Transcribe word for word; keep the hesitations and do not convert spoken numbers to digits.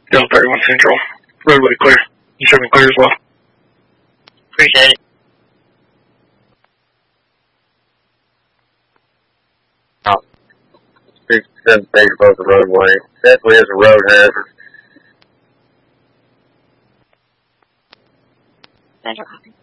Delta thirty-one Central. Roadway clear. You should be clear as well. Appreciate it. Oh, sixty-seven feet above the roadway. Definitely is a road hazard. Central copy.